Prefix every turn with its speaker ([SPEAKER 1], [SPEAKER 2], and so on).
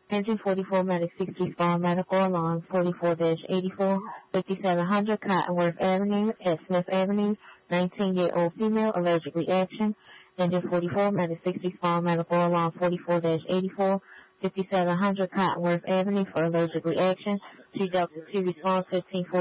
[SPEAKER 1] Engine 44 Medic 60 Spawn Medical Alarm 44-84 5700 Cottonworth Avenue at Smith Avenue. 19-year-old female allergic reaction. Engine 44 Medic 60 Spawn Medical Alarm 44-84 5700 Cottonworth Avenue for allergic reaction. She Delta 2 response 1540.